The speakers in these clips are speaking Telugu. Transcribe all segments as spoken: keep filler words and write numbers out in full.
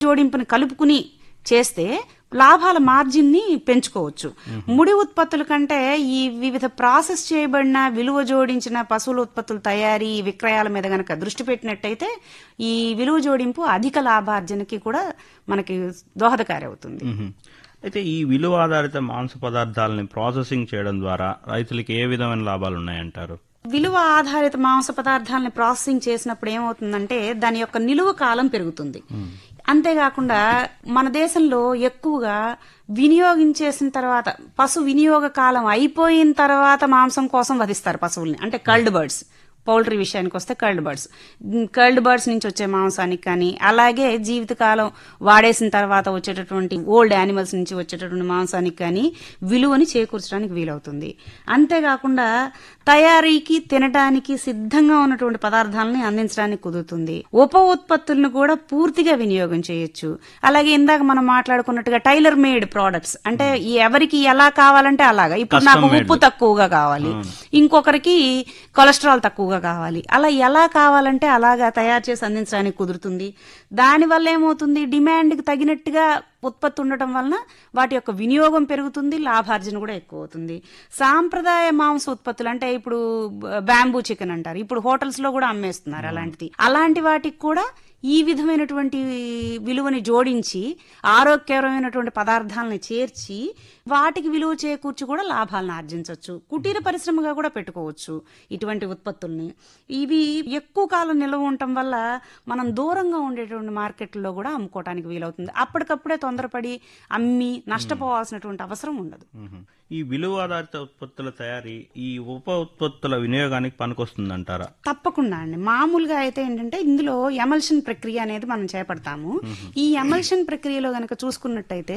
జోడింపుని కలుపుకుని చేస్తే లాభాల మార్జిన్ ని పెంచుకోవచ్చు. ముడి ఉత్పత్తుల కంటే ఈ వివిధ ప్రాసెస్ చేయబడిన విలువ జోడించిన పశువుల ఉత్పత్తుల తయారీ విక్రయాల మీద గనక దృష్టి పెట్టినట్టయితే ఈ విలువ జోడింపు అధిక లాభార్జనకి కూడా మనకి దోహదకారి అవుతుంది. అయితే ఈ విలువ ఆధారిత మాంస పదార్థాలని ప్రాసెసింగ్ చేయడం ద్వారా రైతులకి ఏ విధమైన లాభాలు ఉన్నాయంటారు? విలువ ఆధారిత మాంస పదార్థాలని ప్రాసెసింగ్ చేసినప్పుడు ఏమవుతుందంటే దాని యొక్క నిలువ కాలం పెరుగుతుంది. అంతేకాకుండా మన దేశంలో ఎక్కువగా వినియోగించేసిన తర్వాత పశు వినియోగ కాలం అయిపోయిన తర్వాత మాంసం కోసం వధిస్తారు పశువుల్ని, అంటే కర్ల్డ్ బర్డ్స్. పౌల్ట్రీ విషయానికి వస్తే కర్ల్డ్ బర్డ్స్ కర్ల్డ్ బర్డ్స్ నుంచి వచ్చే మాంసానికి కానీ, అలాగే జీవితకాలం వాడేసిన తర్వాత వచ్చేటటువంటి ఓల్డ్ యానిమల్స్ నుంచి వచ్చేటటువంటి మాంసానికి కానీ విలువని చేకూర్చడానికి వీలవుతుంది. అంతేకాకుండా తయారీకి తినడానికి సిద్ధంగా ఉన్నటువంటి పదార్థాలని అందించడానికి కుదురుతుంది. ఉప ఉత్పత్తులను కూడా పూర్తిగా వినియోగం చేయొచ్చు. అలాగే ఇందాక మనం మాట్లాడుకున్నట్టుగా టైలర్ మేడ్ ప్రోడక్ట్స్, అంటే ఎవరికి ఎలా కావాలంటే అలాగా. ఇప్పుడు నాకు ఉప్పు తక్కువగా కావాలి, ఇంకొకరికి కొలెస్ట్రాల్ తక్కువ కావాలి, అలా ఎలా కావాలంటే అలాగా తయారు చేసి అందించడానికి కుదురుతుంది. దానివల్ల ఏమవుతుంది, డిమాండ్ కి తగినట్టుగా ఉత్పత్తి ఉండటం వలన వాటి యొక్క వినియోగం పెరుగుతుంది, లాభార్జన కూడా ఎక్కువ అవుతుంది. సాంప్రదాయ మాంస ఉత్పత్తులు అంటే ఇప్పుడు బ్యాంబూ చికెన్ అంటారు, ఇప్పుడు హోటల్స్ లో కూడా అమ్మేస్తున్నారు అలాంటిది. అలాంటి వాటికి కూడా ఈ విధమైనటువంటి విలువని జోడించి ఆరోగ్యకరమైనటువంటి పదార్థాలను చేర్చి వాటికి విలువ చేకూర్చి కూడా లాభాలను ఆర్జించవచ్చు. కుటీర పరిశ్రమగా కూడా పెట్టుకోవచ్చు ఇటువంటి ఉత్పత్తుల్ని. ఇవి ఎక్కువ కాలం నిల్వ ఉండటం వల్ల మనం దూరంగా ఉండేటువంటి మార్కెట్లో కూడా అమ్ముకోవడానికి వీలవుతుంది. అప్పటికప్పుడే తొందరపడి అమ్మి నష్టపోవాల్సినటువంటి అవసరం ఉండదు. ఈ విలువ ఆధారిత ఉత్పత్తుల తయారీ ఈ ఉప ఉత్పత్తుల వినియోగానికి పనికొస్తుందంటారా? తప్పకుండా అండి. మామూలుగా అయితే ఏంటంటే ఇందులో ఎమల్షన్ ప్రక్రియ అనేది మనం చేపడతాము. ఈ ఎమల్షన్ ప్రక్రియలో గనక చూసుకున్నట్టయితే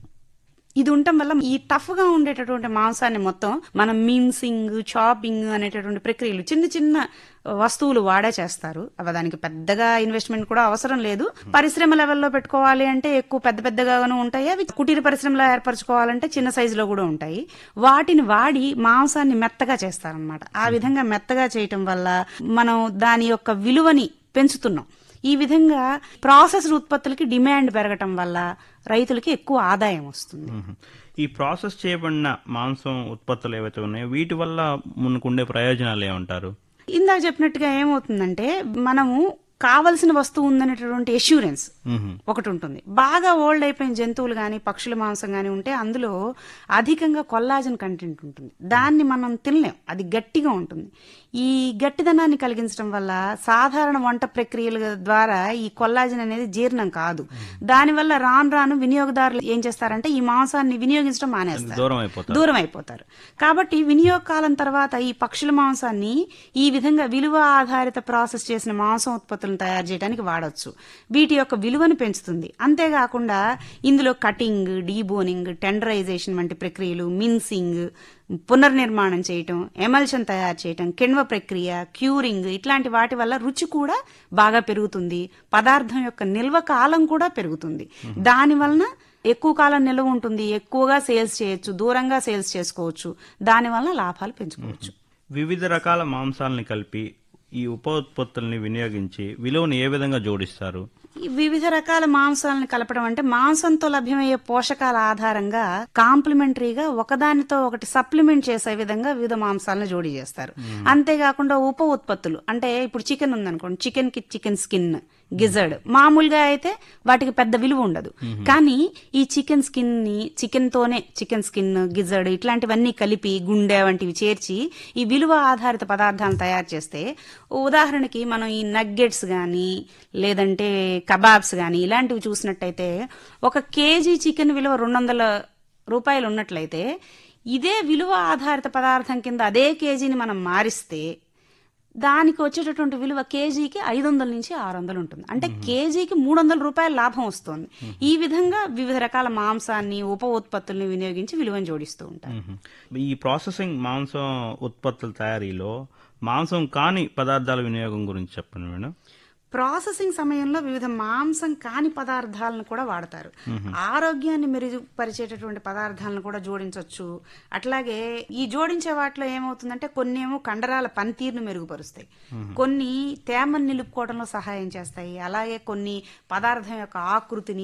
ఇది ఉండటం వల్ల ఈ టఫ్ గా ఉండేటటువంటి మాంసాన్ని మొత్తం మనం మిన్సింగ్, చాపింగ్ అనేటటువంటి ప్రక్రియలు చిన్న చిన్న వస్తువులు వాడే చేస్తారు. అవి దానికి పెద్దగా ఇన్వెస్ట్మెంట్ కూడా అవసరం లేదు. పరిశ్రమ లెవెల్లో పెట్టుకోవాలి అంటే ఎక్కువ పెద్ద పెద్దగాను ఉంటాయి. అవి కుటీర పరిశ్రమలో ఏర్పరచుకోవాలంటే చిన్న సైజులో కూడా ఉంటాయి. వాటిని వాడి మాంసాన్ని మెత్తగా చేస్తారనమాట. ఆ విధంగా మెత్తగా చేయటం వల్ల మనం దాని యొక్క విలువని పెంచుతున్నాం. ఈ విధంగా ప్రాసెస్ ఉత్పత్తులకి డిమాండ్ పెరగటం వల్ల రైతులకి ఎక్కువ ఆదాయం వస్తుంది. ఈ ప్రాసెస్ చేయబడిన మాంసం ఉత్పత్తులు ఏవైతే ఉన్నాయో వీటి వల్ల మనకుండే ప్రయోజనాలు ఏమంటారు? ఇందాక చెప్పినట్టుగా ఏమవుతుందంటే మనము కావలసిన వస్తువు ఉందనేటటువంటి ఎష్యూరెన్స్ ఒకటి ఉంటుంది. బాగా ఓల్డ్ అయిపోయిన జంతువులు గాని పక్షుల మాంసం గాని ఉంటే అందులో అధికంగా కొల్లాజన్ కంటెంట్ ఉంటుంది. దాన్ని మనం తినలేం, అది గట్టిగా ఉంటుంది. ఈ గట్టిదనాన్ని కలిగించడం వల్ల సాధారణ వంట ప్రక్రియల ద్వారా ఈ కొల్లాజన్ అనేది జీర్ణం కాదు. దానివల్ల రాను రాను వినియోగదారులు ఏం చేస్తారంటే ఈ మాంసాన్ని వినియోగించడం మానేస్తారు, దూరం అయిపోతారు. కాబట్టి వినియోగ కాలం తర్వాత ఈ పక్షుల మాంసాన్ని ఈ విధంగా విలువ ఆధారిత ప్రాసెస్ చేసిన మాంసం ఉత్పత్తులను తయారు చేయడానికి వాడొచ్చు. వీటి యొక్క విలువను పెంచుతుంది. అంతేకాకుండా ఇందులో కటింగ్, డీబోనింగ్, టెండరైజేషన్ వంటి ప్రక్రియలు, మిన్సింగ్, పునర్నిర్మాణం చేయటం, ఎమల్షన్ తయారు చేయటం, కిణ్వ ప్రక్రియ, క్యూరింగ్ ఇట్లాంటి వాటి వల్ల రుచి కూడా బాగా పెరుగుతుంది. పదార్థం యొక్క నిల్వ కాలం కూడా పెరుగుతుంది. దాని వలన ఎక్కువ కాలం నిల్వ ఉంటుంది, ఎక్కువగా సేల్స్ చేయొచ్చు, దూరంగా సేల్స్ చేసుకోవచ్చు. దాని వలన లాభాలు పెంచుకోవచ్చు. వివిధ రకాల మాంసాలని కలిపి ఈ ఉప ఉత్పత్తుల్ని వినియోగించి విలువను ఏ విధంగా జోడిస్తారు? వివిధ రకాల మాంసాలను కలపడం అంటే మాంసంతో లభ్యమయ్యే పోషకాల ఆధారంగా కాంప్లిమెంటరీగా ఒకదానితో ఒకటి సప్లిమెంట్ చేసే విధంగా వివిధ మాంసాలను జోడీ చేస్తారు. అంతేకాకుండా ఉప ఉత్పత్తులు అంటే ఇప్పుడు చికెన్ ఉందనుకోండి, చికెన్ కి చికెన్ స్కిన్, గిజర్డ్ మామూలుగా అయితే వాటికి పెద్ద విలువ ఉండదు. కానీ ఈ చికెన్ స్కిన్ ని చికెన్ తోనే చికెన్ స్కిన్, గిజర్డ్ ఇట్లాంటివన్నీ కలిపి గుండె వంటివి చేర్చి ఈ విలువ ఆధారిత పదార్థాలను తయారు చేస్తే, ఉదాహరణకి మనం ఈ నగ్గెట్స్ గాని లేదంటే కబాబ్స్ గాని ఇలాంటివి చూసినట్టయితే ఒక కేజీ చికెన్ విలువ రెండు వందల రూపాయలు ఉన్నట్లయితే ఇదే విలువ ఆధారిత పదార్థం కింద అదే కేజీని మనం మారిస్తే దానికి వచ్చేటటువంటి విలువ కేజీకి ఐదు వందల నుంచి ఆరు వందలు ఉంటుంది. అంటే కేజీకి మూడు వందల రూపాయల లాభం వస్తుంది. ఈ విధంగా వివిధ రకాల మాంసాన్ని, ఉప ఉత్పత్తుల్ని వినియోగించి విలువను జోడిస్తూ ఉంటారు. ఈ ప్రాసెసింగ్ మాంసం ఉత్పత్తుల తయారీలో మాంసం కాని పదార్థాల వినియోగం గురించి చెప్పండి మేడం. ప్రాసెసింగ్ సమయంలో వివిధ మాంసం కాని పదార్థాలను కూడా వాడతారు. ఆరోగ్యాన్ని మెరుగుపరిచేటటువంటి పదార్థాలను కూడా జోడించవచ్చు. అట్లాగే ఈ జోడించే వాటిలో ఏమవుతుందంటే కొన్ని ఏమో కండరాల పనితీరును మెరుగుపరుస్తాయి, కొన్ని తేమను నిలుపుకోవడంలో సహాయం చేస్తాయి, అలాగే కొన్ని పదార్థం యొక్క ఆకృతిని